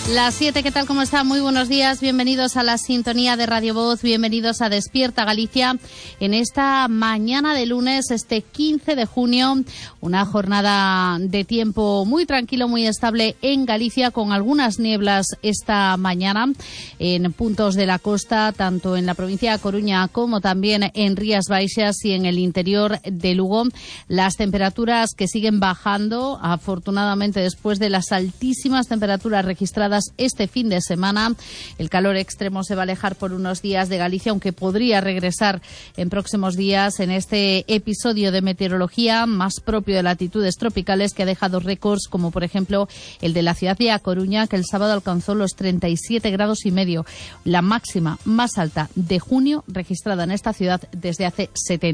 Las 7, ¿qué tal? ¿Cómo está? Muy buenos días, bienvenidos a la sintonía de Radio Voz, bienvenidos a Despierta Galicia en esta mañana de lunes, este 15 de junio, una jornada de tiempo muy tranquilo, muy estable en Galicia, con algunas nieblas esta mañana en puntos de la costa, tanto en la provincia de Coruña como también en Rías Baixas y en el interior de Lugo. Las temperaturas que siguen bajando, afortunadamente, después de las altísimas temperaturas registradas este fin de semana. El calor extremo se va a alejar por unos días de Galicia, aunque podría regresar en próximos días en este episodio de meteorología más propio de latitudes tropicales, que ha dejado récords como por ejemplo el de la ciudad de A Coruña, que el sábado alcanzó los 37,5 grados, la máxima más alta de junio registrada en esta ciudad desde hace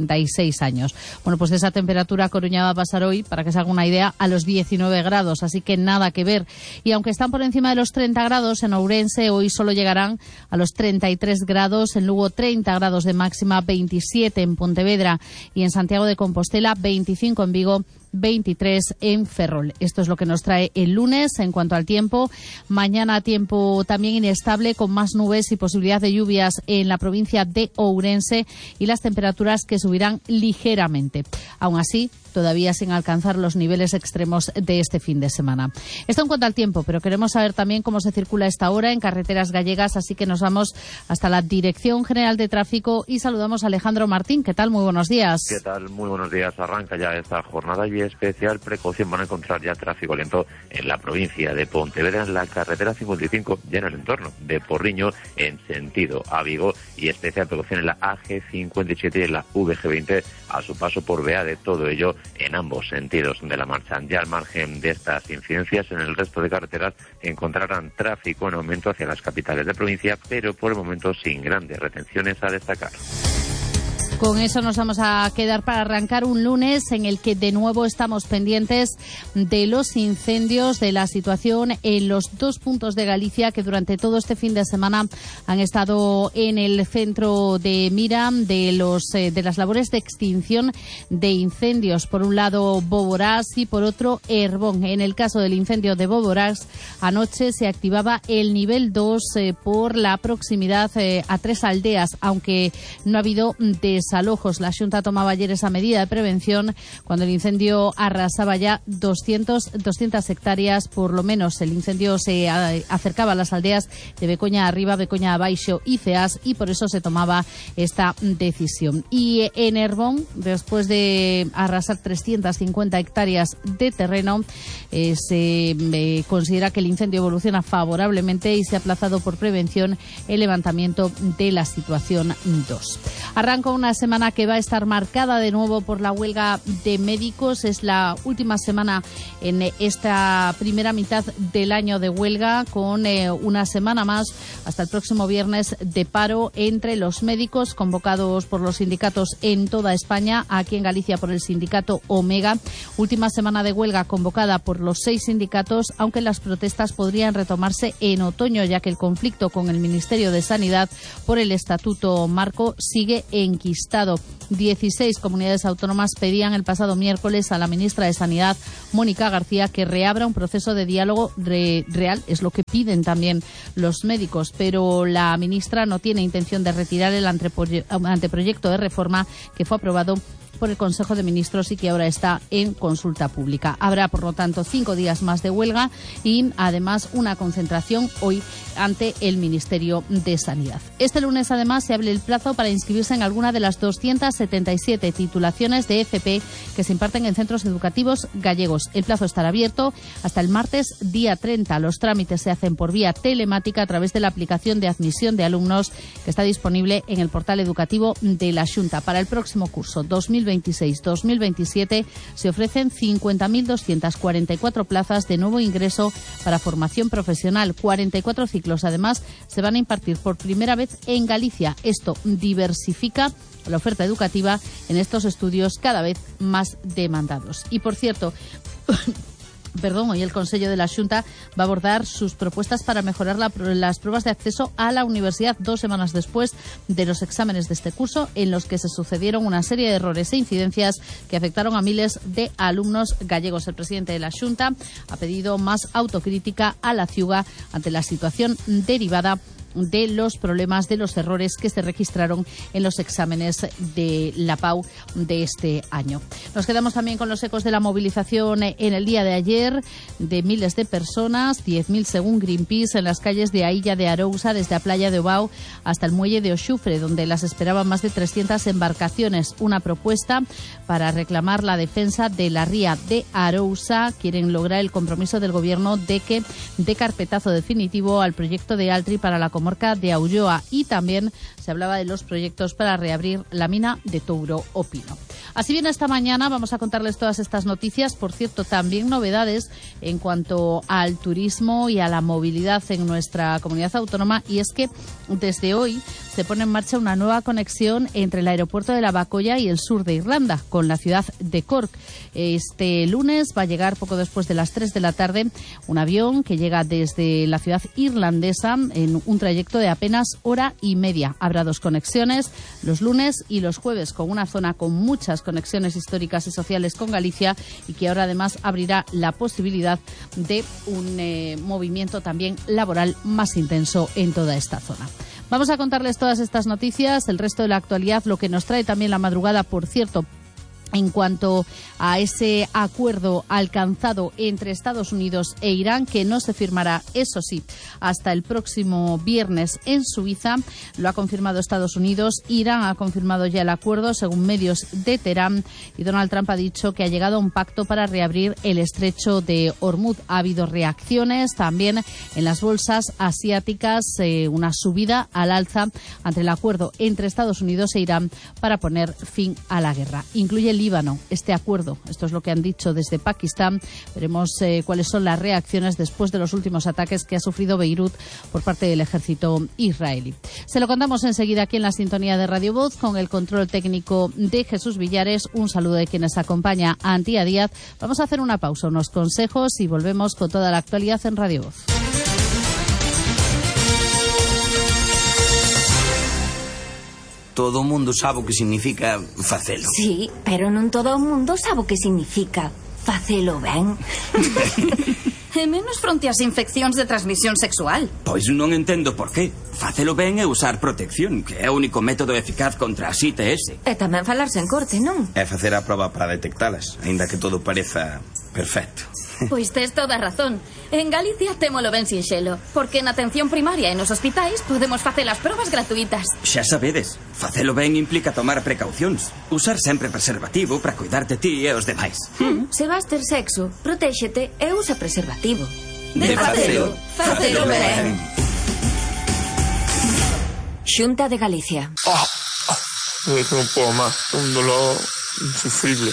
76 años. Bueno, pues esa temperatura Coruña va a pasar hoy, para que se haga una idea, a los 19 grados, así que nada que ver. Y aunque están por encima de los 30 grados en Ourense, hoy solo llegarán a los 33 grados, en Lugo 30 grados de máxima, 27 en Pontevedra y en Santiago de Compostela, 25 en Vigo, 23 en Ferrol. Esto es lo que nos trae el lunes en cuanto al tiempo. Mañana tiempo también inestable, con más nubes y posibilidad de lluvias en la provincia de Ourense, y las temperaturas que subirán ligeramente. Aún así, todavía sin alcanzar los niveles extremos de este fin de semana. Esto en cuanto al tiempo, pero queremos saber también cómo se circula a esta hora en carreteras gallegas, así que nos vamos hasta la Dirección General de Tráfico y saludamos a Alejandro Martín. ¿Qué tal? Muy buenos días. ¿Qué tal? Muy buenos días. Arranca ya esta jornada y especial precaución van a encontrar ya tráfico lento en la provincia de Pontevedra, en la carretera 55, ya en el entorno de Porriño, en sentido a Vigo, y especial precaución en la AG57 y en la VG20 a su paso por Beade, todo ello en ambos sentidos de la marcha. Ya al margen de estas incidencias, en el resto de carreteras encontrarán tráfico en aumento hacia las capitales de provincia, pero por el momento sin grandes retenciones a destacar. Con eso nos vamos a quedar para arrancar un lunes en el que de nuevo estamos pendientes de los incendios, de la situación en los dos puntos de Galicia que durante todo este fin de semana han estado en el centro de mira de las labores de extinción de incendios. Por un lado Boborás y por otro Herbón. En el caso del incendio de Boborás, anoche se activaba el nivel 2 por la proximidad a 3 aldeas, aunque no ha habido desalojos. La Xunta tomaba ayer esa medida de prevención cuando el incendio arrasaba ya 200 hectáreas, por lo menos. El incendio se acercaba a las aldeas de Becoña Arriba, Becoña Abaixo y Ceás, y por eso se tomaba esta decisión. Y en Herbón, después de arrasar 350 hectáreas de terreno, se considera que el incendio evoluciona favorablemente y se ha aplazado por prevención el levantamiento de la situación 2. Arranca una semana que va a estar marcada de nuevo por la huelga de médicos. Es la última semana en esta primera mitad del año de huelga, con una semana más hasta el próximo viernes de paro entre los médicos convocados por los sindicatos en toda España, aquí en Galicia por el sindicato Omega. Última semana de huelga convocada por los 6 sindicatos, aunque las protestas podrían retomarse en otoño, ya que el conflicto con el Ministerio de Sanidad por el Estatuto Marco sigue enquistado. 16 comunidades autónomas pedían el pasado miércoles a la ministra de Sanidad, Mónica García, que reabra un proceso de diálogo real. Es lo que piden también los médicos, pero la ministra no tiene intención de retirar el anteproyecto de reforma que fue aprobado por el Consejo de Ministros y que ahora está en consulta pública. Habrá, por lo tanto, 5 días más de huelga y, además, una concentración hoy ante el Ministerio de Sanidad. Este lunes, además, se abre el plazo para inscribirse en alguna de las 277 titulaciones de FP que se imparten en centros educativos gallegos. El plazo estará abierto hasta el martes, día 30. Los trámites se hacen por vía telemática a través de la aplicación de admisión de alumnos que está disponible en el portal educativo de la Xunta. Para el próximo curso 2026-2027 se ofrecen 50.244 plazas de nuevo ingreso para formación profesional. 44 ciclos, además, se van a impartir por primera vez en Galicia. Esto diversifica la oferta educativa en estos estudios cada vez más demandados. Y, por cierto, Hoy el Consejo de la Xunta va a abordar sus propuestas para mejorar las pruebas de acceso a la universidad 2 semanas después de los exámenes de este curso, en los que se sucedieron una serie de errores e incidencias que afectaron a miles de alumnos gallegos. El presidente de la Xunta ha pedido más autocrítica a la ciuga ante la situación derivada de los problemas, de los errores que se registraron en los exámenes de la PAU de este año. Nos quedamos también con los ecos de la movilización en el día de ayer de miles de personas, 10.000 según Greenpeace, en las calles de Ailla de Arousa, desde la playa de Obao hasta el muelle de Oxufre, donde las esperaban más de 300 embarcaciones. Una propuesta para reclamar la defensa de la ría de Arousa. Quieren lograr el compromiso del gobierno de que dé carpetazo definitivo al proyecto de Altri para la comarca de Aulloa, y también se hablaba de los proyectos para reabrir la mina de Touro o Pino. Así bien, esta mañana vamos a contarles todas estas noticias. Por cierto, también novedades en cuanto al turismo y a la movilidad en nuestra comunidad autónoma, y es que desde hoy se pone en marcha una nueva conexión entre el aeropuerto de Lavacolla y el sur de Irlanda, con la ciudad de Cork. Este lunes va a llegar, poco después de las 3 de la tarde, un avión que llega desde la ciudad irlandesa en un trayecto de apenas hora y media. Habrá 2 conexiones, los lunes y los jueves, con una zona con muchas conexiones históricas y sociales con Galicia, y que ahora además abrirá la posibilidad de un movimiento también laboral más intenso en toda esta zona. Vamos a contarles todas estas noticias, el resto de la actualidad, lo que nos trae también la madrugada, por cierto, en cuanto a ese acuerdo alcanzado entre Estados Unidos e Irán, que no se firmará, eso sí, hasta el próximo viernes en Suiza. Lo ha confirmado Estados Unidos. Irán ha confirmado ya el acuerdo, según medios de Teherán, y Donald Trump ha dicho que ha llegado a un pacto para reabrir el estrecho de Hormuz. Ha habido reacciones también en las bolsas asiáticas, una subida al alza ante el acuerdo entre Estados Unidos e Irán para poner fin a la guerra. Incluye el Líbano este acuerdo. Esto es lo que han dicho desde Pakistán. Veremos cuáles son las reacciones después de los últimos ataques que ha sufrido Beirut por parte del ejército israelí. Se lo contamos enseguida aquí en la sintonía de Radio Voz, con el control técnico de Jesús Villares. Un saludo de quienes acompaña a Antía Díaz. Vamos a hacer una pausa, unos consejos, y volvemos con toda la actualidad en Radio Voz. Todo o mundo sabe o que significa facelo. Sí, pero non todo o mundo sabe o que significa facelo ben. E menos fronte ás infeccións de transmisión sexual. Pois non entendo por qué. Facelo ben é usar protección, que é o único método eficaz contra as ITS. E tamén falarse en corte, non? É facer a proba para detectalas, aínda que todo pareza perfecto. Pois tes toda a razón. En Galicia témolo ben sinxelo, porque na atención primaria e nos hospitais podemos facer as probas gratuitas. Xa sabedes, facelo ben implica tomar precaucións. Usar sempre preservativo para cuidar de ti e os demais. Se vas ter sexo, protéxete e usa preservativo. De facelo, facelo ben. Xunta de Galicia. Non podo máis, un dolor insufrible.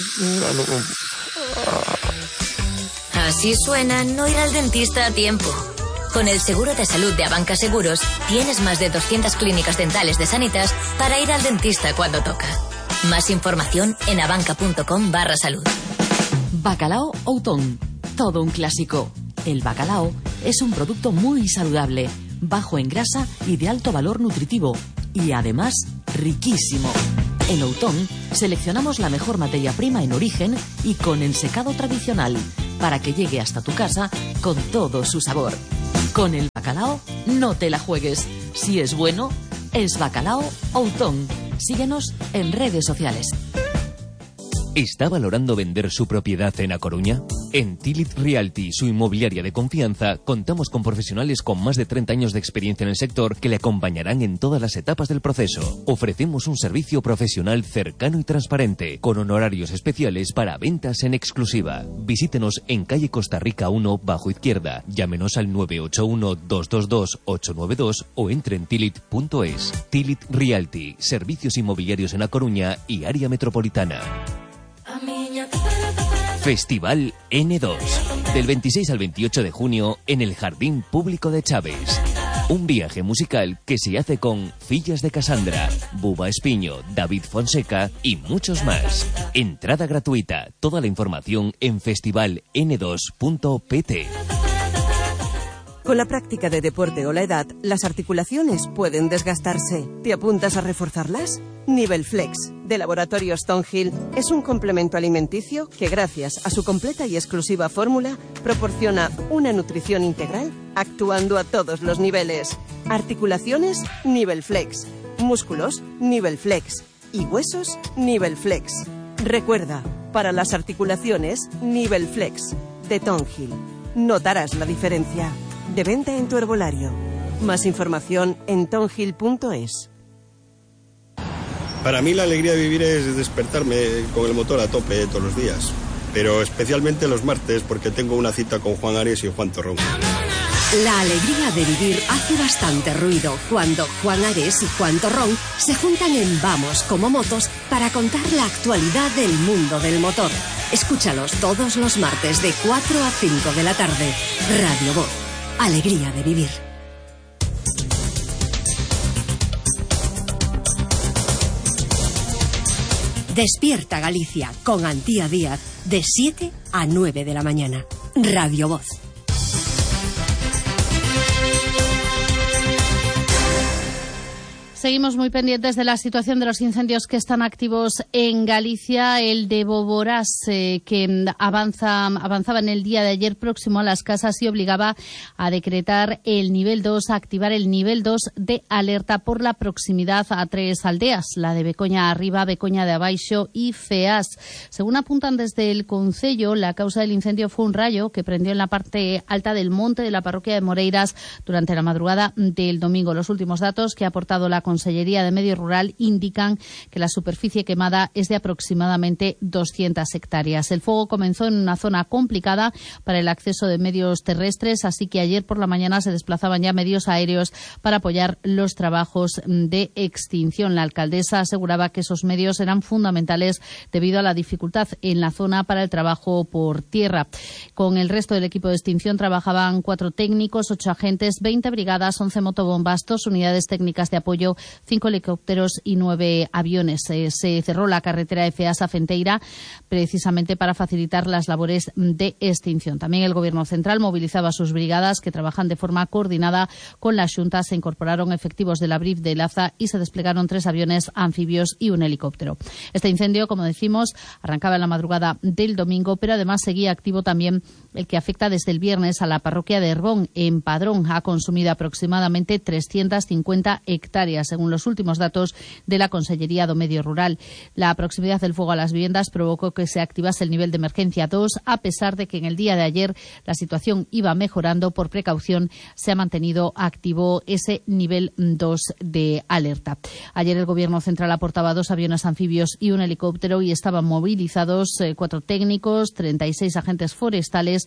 Así suena no ir al dentista a tiempo. Con el seguro de salud de Abanca Seguros, tienes más de 200 clínicas dentales de Sanitas para ir al dentista cuando toca. Más información en abanca.com/salud. Bacalao Outón, todo un clásico. El bacalao es un producto muy saludable, bajo en grasa y de alto valor nutritivo, y además riquísimo. En Outón seleccionamos la mejor materia prima en origen y con el secado tradicional, para que llegue hasta tu casa con todo su sabor. Con el bacalao no te la juegues. Si es bueno, es Bacalao Outón. Síguenos en redes sociales. ¿Está valorando vender su propiedad en A Coruña? En Tilit Realty, su inmobiliaria de confianza, contamos con profesionales con más de 30 años de experiencia en el sector que le acompañarán en todas las etapas del proceso. Ofrecemos un servicio profesional cercano y transparente, con honorarios especiales para ventas en exclusiva. Visítenos en calle Costa Rica 1, bajo izquierda. Llámenos al 981-222-892 o entre en tilit.es. Tilit Realty, servicios inmobiliarios en A Coruña y área metropolitana. Festival N2, del 26 al 28 de junio en el Jardín Público de Chaves. Un viaje musical que se hace con Fillas de Cassandra, Buba Espiño, David Fonseca y muchos más. Entrada gratuita. Toda la información en festivaln2.pt. Con la práctica de deporte o la edad, las articulaciones pueden desgastarse. ¿Te apuntas a reforzarlas? Nivel Flex, de Laboratorios Tonhill, es un complemento alimenticio que, gracias a su completa y exclusiva fórmula, proporciona una nutrición integral actuando a todos los niveles. Articulaciones, Nivel Flex. Músculos, Nivel Flex. Y huesos, Nivel Flex. Recuerda, para las articulaciones, Nivel Flex, de Tonhill. Notarás la diferencia. De venta en tu herbolario. Más información en tonhill.es. Para mí la alegría de vivir es despertarme con el motor a tope todos los días. Pero especialmente los martes porque tengo una cita con Juan Ares y Juan Torrón. La alegría de vivir hace bastante ruido cuando Juan Ares y Juan Torrón se juntan en Vamos como Motos para contar la actualidad del mundo del motor. Escúchalos todos los martes de 4 a 5 de la tarde. Radio Voz. Alegría de vivir. Despierta Galicia con Antía Díaz de 7 a 9 de la mañana. Radio Voz. Seguimos muy pendientes de la situación de los incendios que están activos en Galicia. El de Boborás, que avanzaba en el día de ayer próximo a las casas y obligaba a decretar el nivel 2, a activar el nivel 2 de alerta por la proximidad a 3 aldeas, la de Becoña Arriba, Becoña de Abaixo y Feás. Según apuntan desde el concello, la causa del incendio fue un rayo que prendió en la parte alta del monte de la parroquia de Moreiras durante la madrugada del domingo. Los últimos datos que ha aportado la Consellería de Medio Rural indican que la superficie quemada es de aproximadamente 200 hectáreas. El fuego comenzó en una zona complicada para el acceso de medios terrestres, así que ayer por la mañana se desplazaban ya medios aéreos para apoyar los trabajos de extinción. La alcaldesa aseguraba que esos medios eran fundamentales debido a la dificultad en la zona para el trabajo por tierra. Con el resto del equipo de extinción trabajaban 4 técnicos, 8 agentes, 20 brigadas, 11 motobombas, 2 unidades técnicas de apoyo, 5 helicópteros y 9 aviones. Se cerró la carretera de Feás a Fenteira precisamente para facilitar las labores de extinción. También el Gobierno central movilizaba sus brigadas que trabajan de forma coordinada con la Xunta. Se incorporaron efectivos de la BRIF de Laza y se desplegaron 3 aviones anfibios y un helicóptero. Este incendio, como decimos, arrancaba en la madrugada del domingo, pero además seguía activo también el que afecta desde el viernes a la parroquia de Herbón, en Padrón. Ha consumido aproximadamente 350 hectáreas, según los últimos datos de la Consellería do Medio Rural. La proximidad del fuego a las viviendas provocó que se activase el nivel de emergencia 2, a pesar de que en el día de ayer la situación iba mejorando. Por precaución se ha mantenido activo ese nivel 2 de alerta. Ayer el Gobierno central aportaba 2 aviones anfibios y un helicóptero y estaban movilizados 4 técnicos, 36 agentes forestales,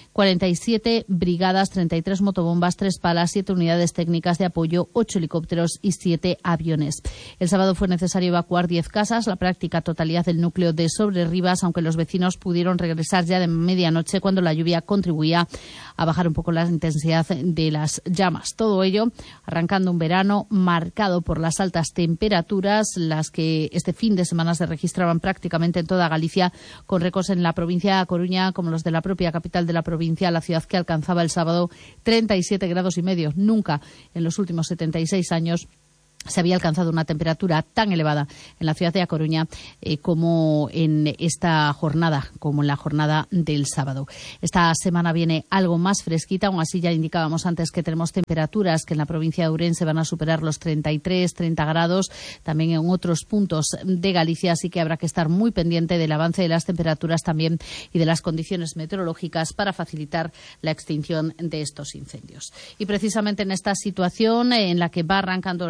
47 brigadas, 33 motobombas, 3 palas, 7 unidades técnicas de apoyo, 8 helicópteros y 7 aviones. El sábado fue necesario evacuar 10 casas, la práctica totalidad del núcleo de Sobrerribas, aunque los vecinos pudieron regresar ya de medianoche cuando la lluvia contribuía a bajar un poco la intensidad de las llamas. Todo ello arrancando un verano marcado por las altas temperaturas, las que este fin de semana se registraban prácticamente en toda Galicia, con récords en la provincia de A Coruña como los de la propia capital de la provincia, la ciudad que alcanzaba el sábado 37,5 grados. Nunca en los últimos 76 años se había alcanzado una temperatura tan elevada en la ciudad de A Coruña como en esta jornada, como en la jornada del sábado. Esta semana viene algo más fresquita, aún así ya indicábamos antes que tenemos temperaturas que en la provincia de Ourense van a superar los 33, 30 grados, también en otros puntos de Galicia, así que habrá que estar muy pendiente del avance de las temperaturas también y de las condiciones meteorológicas para facilitar la extinción de estos incendios. Y precisamente en esta situación en la que va arrancando el riesgo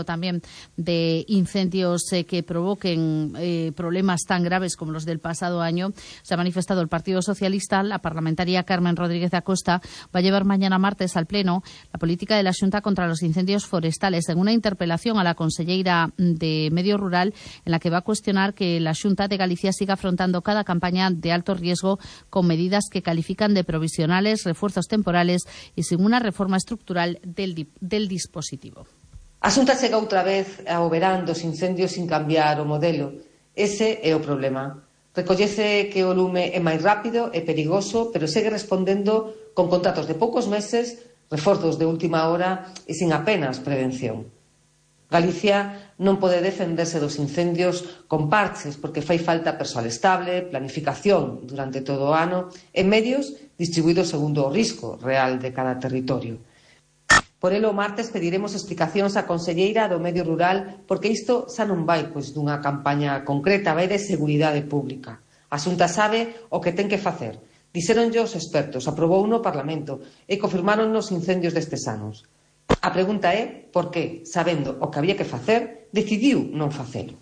riesgo también de incendios que provoquen problemas tan graves como los del pasado año, se ha manifestado el Partido Socialista. La parlamentaria Carmen Rodríguez de Acosta va a llevar mañana martes al Pleno la política de la Xunta contra los incendios forestales en una interpelación a la conselleira de Medio Rural, en la que va a cuestionar que la Xunta de Galicia siga afrontando cada campaña de alto riesgo con medidas que califican de provisionales, refuerzos temporales y sin una reforma estructural del dispositivo. A Xunta chega outra vez ao verán dos incendios sin cambiar o modelo. Ese é o problema. Recollece que o lume é máis rápido e perigoso, pero segue respondendo con contratos de poucos meses, reforzos de última hora e sin apenas prevención. Galicia non pode defenderse dos incendios con parches porque fai falta persoal estable, planificación durante todo o ano e medios distribuídos segundo o risco real de cada territorio. Por elo, o martes pediremos explicacións á conselleira do Medio Rural porque isto xa non vai dunha campaña concreta, vai de seguridade pública. A Xunta sabe o que ten que facer. Dixéronlle os expertos, aprobou no Parlamento e confirmaron nos incendios destes anos. A pregunta é por que, sabendo o que había que facer, decidiu non facelo.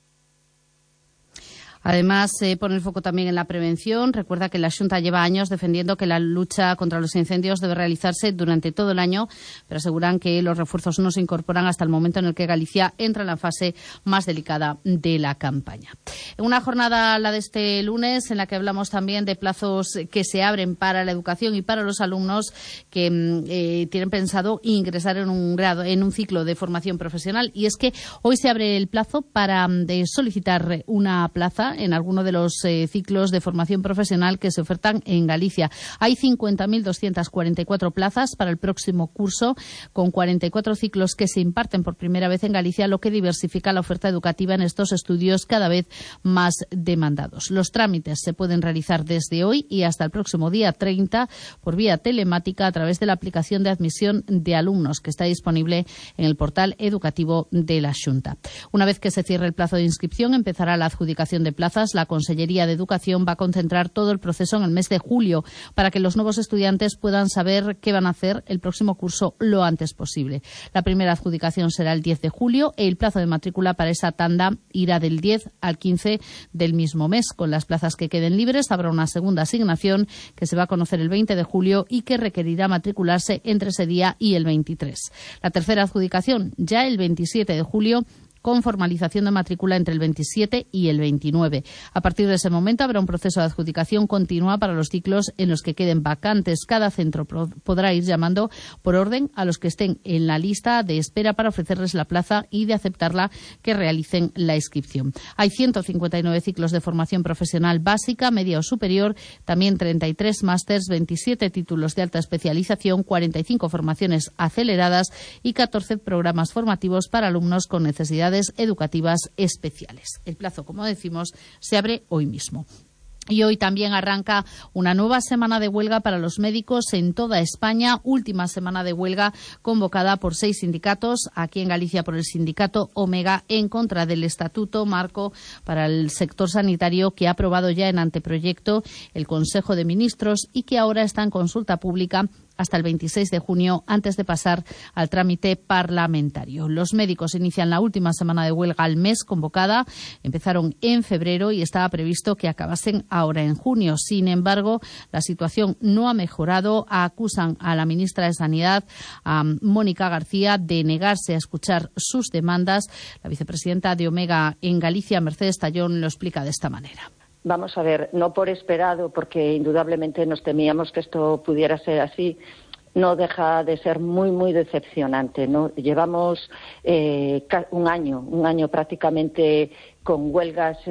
Además, pone el foco también en la prevención. Recuerda que la Xunta lleva años defendiendo que la lucha contra los incendios debe realizarse durante todo el año, pero aseguran que los refuerzos no se incorporan hasta el momento en el que Galicia entra en la fase más delicada de la campaña. En una jornada, la de este lunes, en la que hablamos también de plazos que se abren para la educación y para los alumnos que tienen pensado ingresar en un ciclo de formación profesional. Y es que hoy se abre el plazo para solicitar una plaza en alguno de los ciclos de formación profesional que se ofertan en Galicia. Hay 50.244 plazas para el próximo curso, con 44 ciclos que se imparten por primera vez en Galicia, lo que diversifica la oferta educativa en estos estudios cada vez más demandados. Los trámites se pueden realizar desde hoy y hasta el próximo día 30 por vía telemática a través de la aplicación de admisión de alumnos que está disponible en el portal educativo de la Xunta. Una vez que se cierre el plazo de inscripción, empezará la adjudicación de plazas. La Consellería de Educación va a concentrar todo el proceso en el mes de julio para que los nuevos estudiantes puedan saber qué van a hacer el próximo curso lo antes posible. La primera adjudicación será el 10 de julio y el plazo de matrícula para esa tanda irá del 10 al 15 del mismo mes. Con las plazas que queden libres habrá una segunda asignación que se va a conocer el 20 de julio y que requerirá matricularse entre ese día y el 23. La tercera adjudicación ya el 27 de julio, con formalización de matrícula entre el 27 y el 29. A partir de ese momento habrá un proceso de adjudicación continua para los ciclos en los que queden vacantes. Cada centro podrá ir llamando por orden a los que estén en la lista de espera para ofrecerles la plaza y, de aceptarla, que realicen la inscripción. Hay 159 ciclos de formación profesional básica, media o superior, también 33 másters, 27 títulos de alta especialización, 45 formaciones aceleradas y 14 programas formativos para alumnos con necesidades educativas especiales. El plazo, como decimos, se abre hoy mismo. Y hoy también arranca una nueva semana de huelga para los médicos en toda España, última semana de huelga convocada por 6 sindicatos, aquí en Galicia por el sindicato Omega, en contra del Estatuto Marco para el sector sanitario que ha aprobado ya en anteproyecto el Consejo de Ministros y que ahora está en consulta pública hasta el 26 de junio, antes de pasar al trámite parlamentario. Los médicos inician la última semana de huelga al mes convocada. Empezaron en febrero y estaba previsto que acabasen ahora en junio. Sin embargo, la situación no ha mejorado. Acusan a la ministra de Sanidad, a Mónica García, de negarse a escuchar sus demandas. La vicepresidenta de Omega en Galicia, Mercedes Tallón, lo explica de esta manera. Vamos a ver, no por esperado, porque indudablemente nos temíamos que esto pudiera ser así, no deja de ser muy, muy decepcionante, ¿no? Llevamos un año prácticamente con huelgas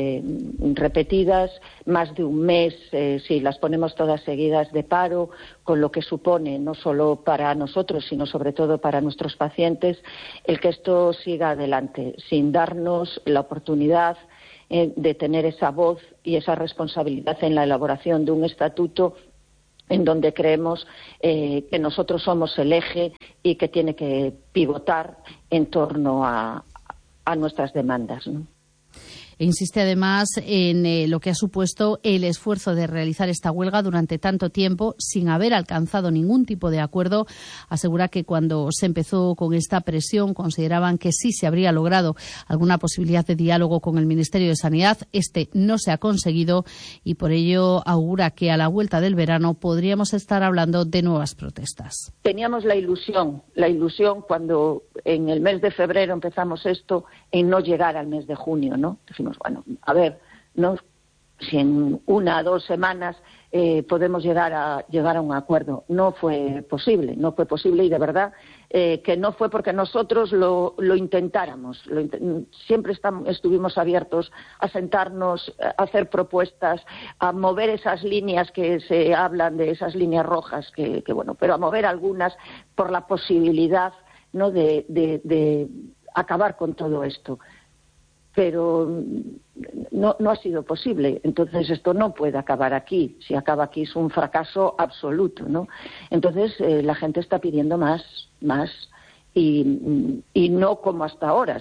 repetidas, más de un mes, si las ponemos todas seguidas, de paro, con lo que supone no solo para nosotros, sino sobre todo para nuestros pacientes, el que esto siga adelante, sin darnos la oportunidad de tener esa voz y esa responsabilidad en la elaboración de un estatuto en donde creemos que nosotros somos el eje y que tiene que pivotar en torno a nuestras demandas, ¿no? e insiste además en lo que ha supuesto el esfuerzo de realizar esta huelga durante tanto tiempo sin haber alcanzado ningún tipo de acuerdo. Asegura que cuando se empezó con esta presión consideraban que sí se habría logrado alguna posibilidad de diálogo con el Ministerio de Sanidad. Este no se ha conseguido y por ello augura que a la vuelta del verano podríamos estar hablando de nuevas protestas. Teníamos la ilusión cuando en el mes de febrero empezamos esto, en no llegar al mes de junio, ¿no? Dijimos, bueno, a ver, ¿no? Si en 1 o 2 semanas podemos llegar a un acuerdo. No fue posible y de verdad que no fue porque nosotros lo intentáramos. Siempre estuvimos abiertos a sentarnos, a hacer propuestas, a mover esas líneas que se hablan de esas líneas rojas, que bueno, pero a mover algunas por la posibilidad, ¿no?, de acabar con todo esto. Pero no ha sido posible. Entonces esto no puede acabar aquí. Si acaba aquí es un fracaso absoluto, ¿no? Entonces la gente está pidiendo más y no como hasta ahora,